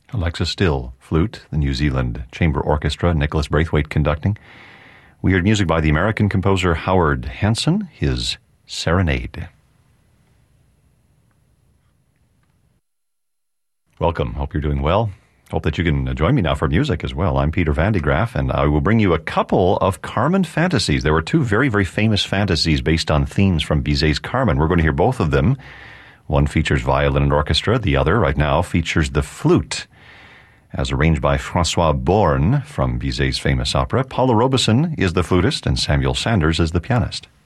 Alexa Still, flute, the New Zealand Chamber Orchestra, Nicholas Braithwaite conducting. We heard music by the American composer Howard Hanson, his Serenade. Welcome. Hope you're doing well. Hope that you can join me now for music as well. I'm Peter Van de Graaff, and I will bring you a couple of Carmen fantasies. There were two very, very famous fantasies based on themes from Bizet's Carmen. We're going to hear both of them. One features violin and orchestra. The other, right now, features the flute, as arranged by Francois Born from Bizet's famous opera. Paula Robeson is the flutist, and Samuel Sanders is the pianist.